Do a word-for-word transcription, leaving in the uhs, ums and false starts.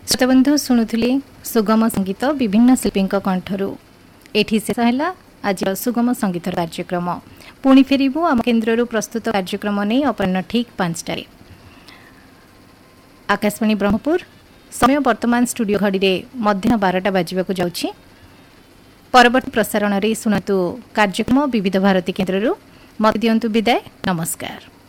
श्रोताबंधु शुणुले सुगम संगीत विभिन्न शिल्पी कंठर एठी शेष है आज सुगम संगीत कार्यक्रम पुणी फेरबू आम केन्द्र प्रस्तुत कार्यक्रम नहीं अपराह ठीक पांचटारे आकाशवाणी ब्रह्मपुर समय वर्तमान स्टूडियो घड़ी मध्याह बारटा बाजवाक जाउछि। परवर्ती प्रसारण रे सुनतु कार्यक्रम विविध भारती केन्द्र मत दियंतु विदाय नमस्कार।